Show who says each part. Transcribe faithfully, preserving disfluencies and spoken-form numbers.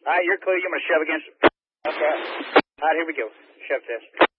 Speaker 1: All right, you're clear. You want to shove against? Okay. All right, here we go. Shove test.